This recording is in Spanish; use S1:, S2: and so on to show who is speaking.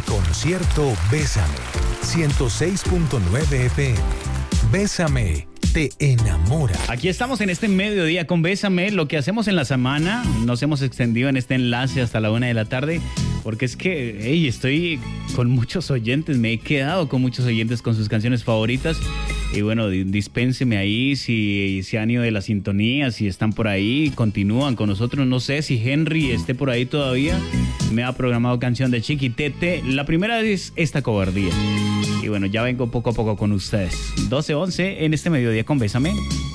S1: concierto Bésame, 106.9 FM. Bésame, te enamora.
S2: Aquí estamos en este mediodía con Bésame. Lo que hacemos en la semana, nos hemos extendido en este enlace hasta la 1 de la tarde, porque es que, estoy con muchos oyentes, me he quedado con muchos oyentes con sus canciones favoritas. Y bueno, dispénseme ahí si han ido de la sintonía, si están por ahí, continúan con nosotros. No sé si Henry esté por ahí todavía. Me ha programado canción de Chiquitete. La primera es Esta Cobardía. Y bueno, ya vengo poco a poco con ustedes. 12:11 en este mediodía con Bésame.